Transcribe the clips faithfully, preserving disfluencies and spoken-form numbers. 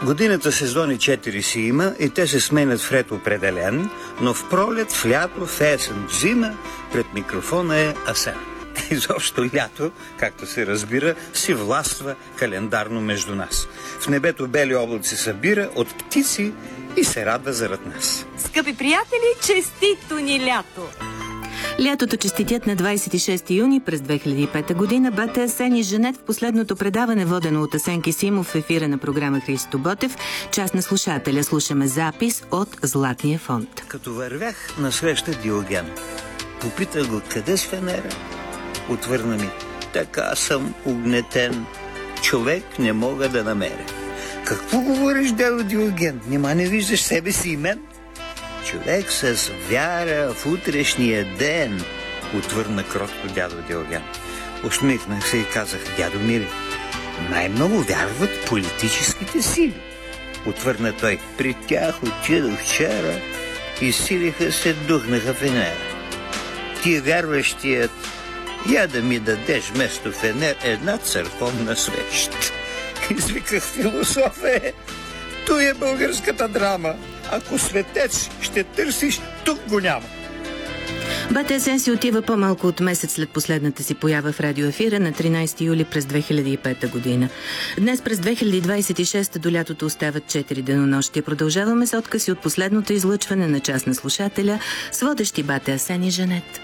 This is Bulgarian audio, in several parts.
Годината сезони четири си има и те се сменят в ред определен, но в пролет, в лято, в есен, в зима пред микрофона е Асен. Изобщо лято, както се разбира, си властва календарно между нас. В небето бели облаци събира от птици и се радва зарад нас. Скъпи приятели, честито ни лято! Лятото честитят на двадесет и шести юни през две хиляди и пета година бате Асен и Жанет в последното предаване, водено от Асен Кисимов в ефира на програма Христо Ботев. Част на слушателя слушаме запис от Златния фонд. Като вървях насреща Диоген, попитах го къде с Венера. Отвърна ми: така съм угнетен, човек не мога да намеря. Какво говориш, дядо Диоген? Нима не виждаш себе си и мен? Човек с вяра в утрешния ден, отвърна кротко дядо Диоген. Усмихнах се и казах: дядо Мири, най-много вярват политическите сили. Отвърна той: при тях отидох вчера и силиха се духнаха Венера. Ти вярващият, я да ми дадеш вместо фенер една църковна свещ. Извиках: философе, той е българската драма. Ако светец ще търсиш, тук го няма. Бате Асен си отива по-малко от месец след последната си поява в радиоефира на тринадесети юли през две хиляди и пета година. Днес през две хиляди двадесет и шеста до лятото остават четири денонощия. Продължаваме с откъси от последното излъчване на част на слушателя с водещи Бате Асен и Жанет.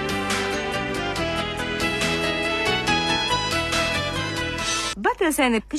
Бате Асен,